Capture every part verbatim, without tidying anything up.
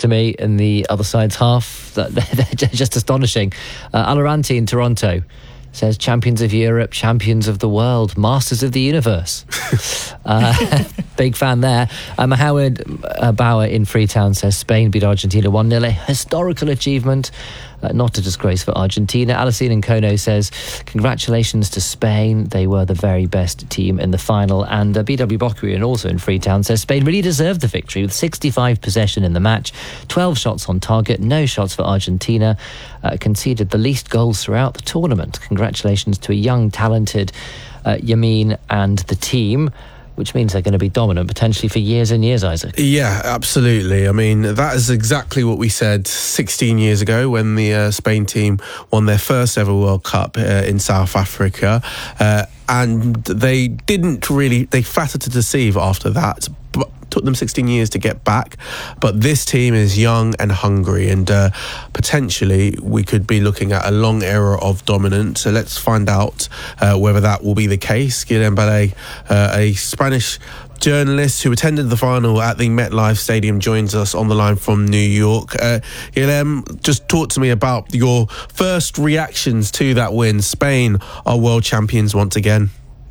to me in the other side's half. That they're just astonishing. Uh, Alaranti in Toronto says champions of Europe, champions of the world, masters of the universe. uh, big fan there. Uh, Mohammed uh, Bauer in Freetown says Spain beat Argentina one nil, a historical achievement. Uh, not a disgrace for Argentina. Alicine in Kono says, congratulations to Spain. They were the very best team in the final. And uh, B W Bokurian, also in Freetown, says Spain really deserved the victory with sixty-five possession in the match, twelve shots on target, no shots for Argentina, uh, conceded the least goals throughout the tournament. Congratulations to a young, talented uh, Yamin and the team, which means they're going to be dominant potentially for years and years, Isaac. Yeah, absolutely. I mean, that is exactly what we said sixteen years ago when the uh, Spain team won their first ever World Cup uh, in South Africa. Uh, and they didn't really, they flattered to deceive after that. But took them sixteen years to get back, but this team is young and hungry, and uh, potentially we could be looking at a long era of dominance. So let's find out uh, whether that will be the case. Guillem Ballet, uh, a Spanish journalist who attended the final at the MetLife Stadium, joins us on the line from New York. Uh, Guillem, just talk to me about your first reactions to that win. Spain are world champions once again.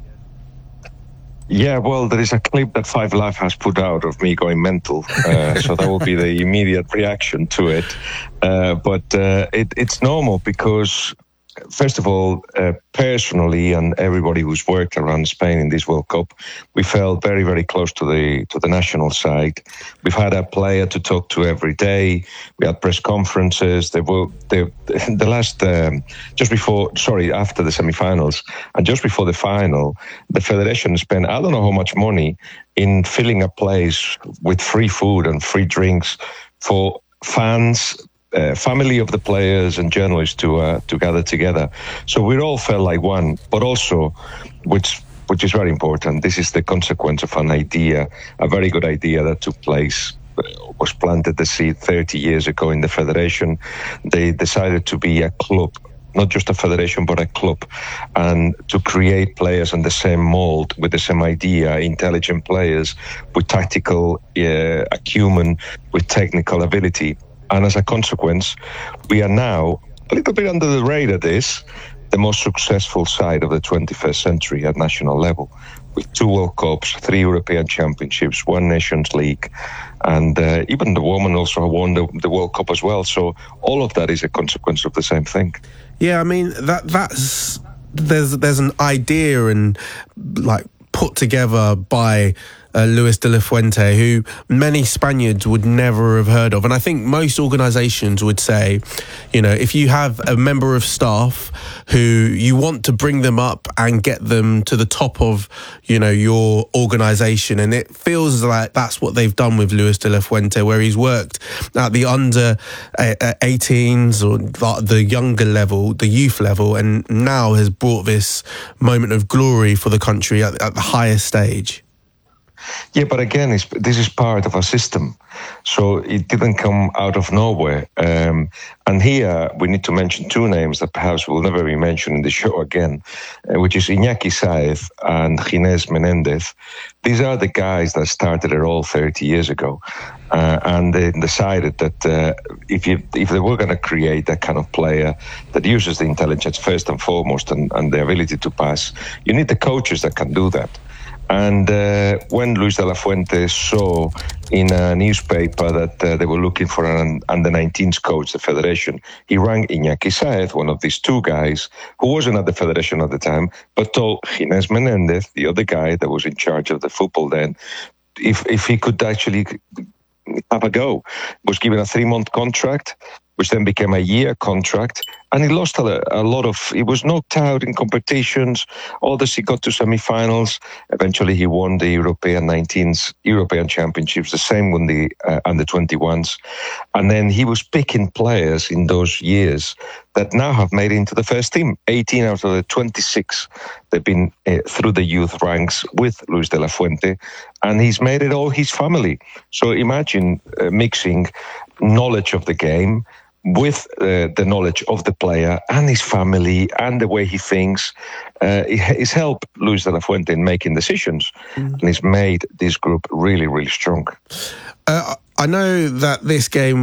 Yeah, well, there is a clip that Five Live has put out of me going mental, uh, so that will be the immediate reaction to it. Uh, but uh, it, it's normal because, first of all, uh, personally, and everybody who's worked around Spain in this World Cup, we felt very, very close to the to the national side. We've had a player to talk to every day. We had press conferences. They were the the last um, just before, sorry, after the semi-finals and just before the final, the federation spent I don't know how much money in filling a place with free food and free drinks for fans, Uh, family of the players and journalists to uh, to gather together. So we all felt like one, but also, which which is very important, this is the consequence of an idea, a very good idea that took place, uh, was planted the seed thirty years ago in the federation. They decided to be a club, not just a federation, but a club, and to create players in the same mold, with the same idea, intelligent players with tactical uh, acumen, with technical ability. And as a consequence, we are now, a little bit under the radar this, the most successful side of the twenty-first century at national level, with two World Cups, three European Championships, one Nations League, and uh, even the women also won the, the World Cup as well. So all of that is a consequence of the same thing. Yeah, I mean, that that's there's there's an idea and like put together by Uh, Luis de la Fuente, who many Spaniards would never have heard of. And I think most organisations would say, you know, if you have a member of staff who you want to bring them up and get them to the top of, you know, your organisation, and it feels like that's what they've done with Luis de la Fuente, where he's worked at the under eighteens or the younger level, the youth level, and now has brought this moment of glory for the country at, at the highest stage. Yeah, but again, it's, this is part of a system, so it didn't come out of nowhere. Um, and here we need to mention two names that perhaps will never be mentioned in the show again, uh, which is Iñaki Sáez and Ginés Menéndez. These are the guys that started it all thirty years ago, uh, and they decided that uh, if you if they were going to create that kind of player that uses the intelligence first and foremost and, and the ability to pass, you need the coaches that can do that. And uh, when Luis de la Fuente saw in a newspaper that uh, they were looking for an under nineteens coach, the federation, he rang Iñaki Sáez, one of these two guys, who wasn't at the federation at the time, but told Ginés Menéndez, the other guy that was in charge of the football then, if if he could actually have a go. Was given a three-month contract, which then became a year contract, and he lost a, a lot of, he was knocked out in competitions, others he got to semi-finals, eventually he won the European nineteens, European Championships, the same with the uh, under twenty-ones, and then he was picking players in those years that now have made it into the first team, eighteen out of the twenty-six, they've been uh, through the youth ranks with Luis de la Fuente, and he's made it all his family. So imagine uh, mixing knowledge of the game with uh, the knowledge of the player and his family and the way he thinks. Uh, it's helped Luis de la Fuente in making decisions, mm. and he's made this group really, really strong. Uh, I know that this game